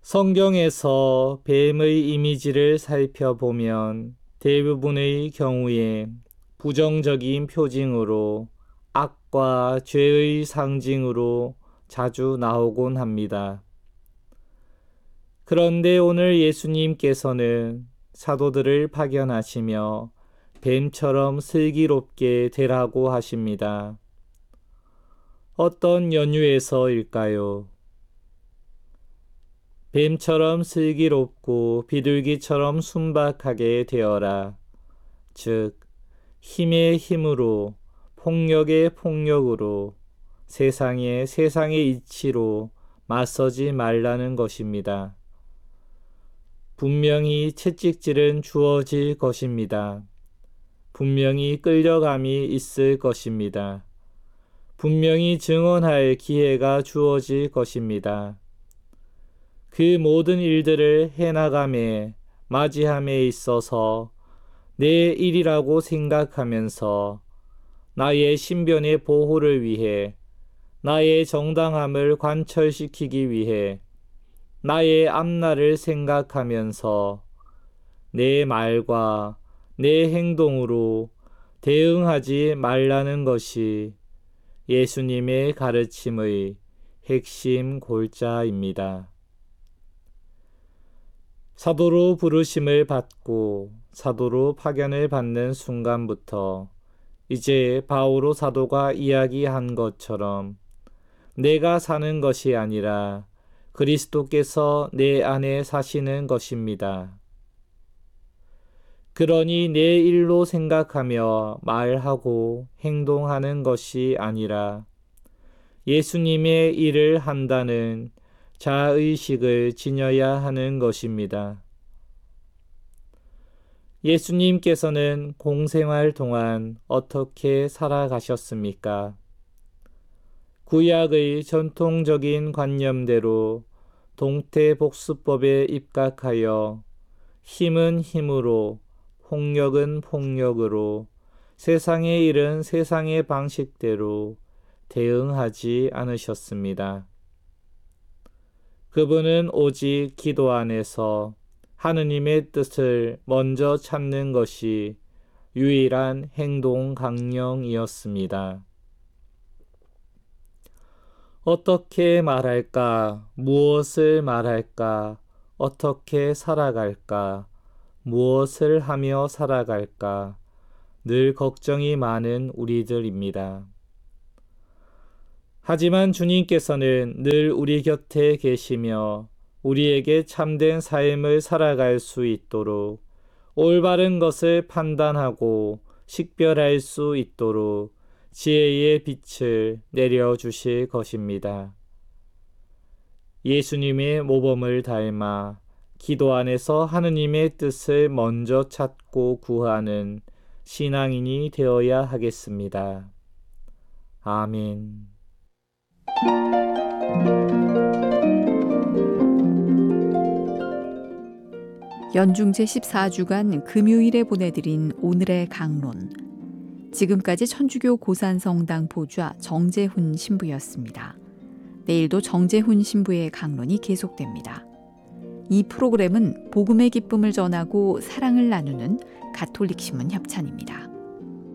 성경에서 뱀의 이미지를 살펴보면 대부분의 경우에 부정적인 표징으로 악과 죄의 상징으로 자주 나오곤 합니다. 그런데 오늘 예수님께서는 사도들을 파견하시며 뱀처럼 슬기롭게 되라고 하십니다. 어떤 연유에서일까요? 뱀처럼 슬기롭고 비둘기처럼 순박하게 되어라. 즉, 힘의 힘으로, 폭력의 폭력으로, 세상의 이치로 맞서지 말라는 것입니다. 분명히 채찍질은 주어질 것입니다. 분명히 끌려감이 있을 것입니다. 분명히 증언할 기회가 주어질 것입니다. 그 모든 일들을 해나감에 맞이함에 있어서 내 일이라고 생각하면서 나의 신변의 보호를 위해, 나의 정당함을 관철시키기 위해 나의 앞날을 생각하면서 내 말과 내 행동으로 대응하지 말라는 것이 예수님의 가르침의 핵심 골자입니다. 사도로 부르심을 받고 사도로 파견을 받는 순간부터 이제 바오로 사도가 이야기한 것처럼 내가 사는 것이 아니라 그리스도께서 내 안에 사시는 것입니다. 그러니 내 일로 생각하며 말하고 행동하는 것이 아니라 예수님의 일을 한다는 자의식을 지녀야 하는 것입니다. 예수님께서는 공생활 동안 어떻게 살아가셨습니까? 구약의 전통적인 관념대로 동태복수법에 입각하여 힘은 힘으로, 폭력은 폭력으로, 세상의 일은 세상의 방식대로 대응하지 않으셨습니다. 그분은 오직 기도 안에서 하느님의 뜻을 먼저 찾는 것이 유일한 행동 강령이었습니다. 어떻게 말할까? 무엇을 말할까? 어떻게 살아갈까? 무엇을 하며 살아갈까? 늘 걱정이 많은 우리들입니다. 하지만 주님께서는 늘 우리 곁에 계시며 우리에게 참된 삶을 살아갈 수 있도록, 올바른 것을 판단하고 식별할 수 있도록 지혜의 빛을 내려주실 것입니다. 예수님의 모범을 닮아 기도 안에서 하느님의 뜻을 먼저 찾고 구하는 신앙인이 되어야 하겠습니다. 아멘. 연중 제14주간 금요일에 보내드린 오늘의 강론. 지금까지 천주교 고산성당 보좌 정재훈 신부였습니다. 내일도 정재훈 신부의 강론이 계속됩니다. 이 프로그램은 복음의 기쁨을 전하고 사랑을 나누는 가톨릭 신문 협찬입니다.